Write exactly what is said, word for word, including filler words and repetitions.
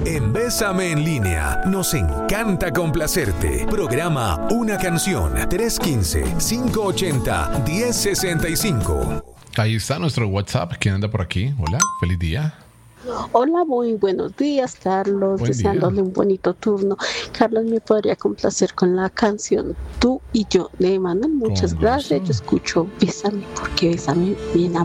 En Bésame en Línea, nos encanta complacerte. Programa Una Canción, tres uno cinco, cinco ocho cero, uno cero seis cinco. Ahí está nuestro WhatsApp. ¿Quién anda por aquí? Hola, feliz día. Hola, muy buenos días, Carlos. Buen deseándole día. un bonito turno. Carlos, ¿me podría complacer con la canción Tú y Yo de Emanuel? Muchas Con gracias. gusto. Yo escucho Bésame porque Bésame me enamora.